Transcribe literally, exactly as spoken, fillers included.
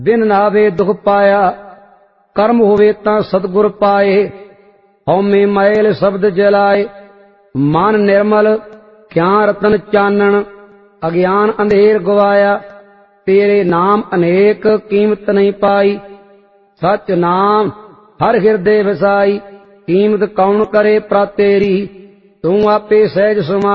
बिन नावे दुख पाया, कर्म होवे तां सतगुर पाए। हौमे मैल शब्द जलाए, मन निर्मल ज्ञान रतन चानन। अज्ञान अंधेर गवाया, तेरे नाम अनेक कीमत नहीं पाई। सच नाम हर हृदय वसाई, कीमत कौन करे प्रा तेरी। तू आपे सहज समाई।